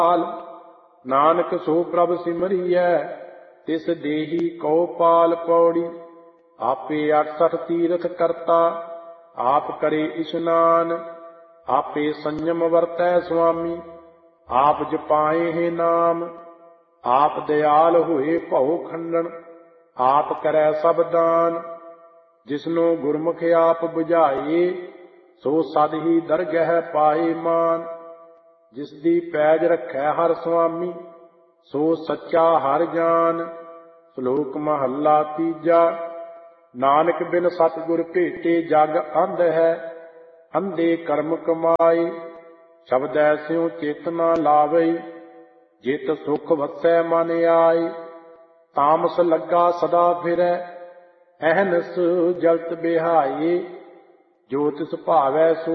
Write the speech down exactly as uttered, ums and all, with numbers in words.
पाल। नानक सो प्रभ सिमरिय तिस देही को पाल पौड़ी। आपे अठसठ तीरथ करता आप करे इशनान। आपे संयम वरतै स्वामी आप जपाए है नाम। आप दयाल हुए भउ खंडन आप करै सब दान। जिसनो गुरमुख आप बुझाए सो सद ही दरगह पाए मान। जिसदी पैज रखै हर स्वामी सो सच्चा हर जान। श्लोक महला तीजा। नानक बिन सतगुर भेटे जग अंध है। अंधे कर्म कमाए शब्द ऐस्यों चित न लावै। जित सुख वसै मन आए तामस लगा सदा फिरै। अहनस जलत बिहाए जो तिस भावै सो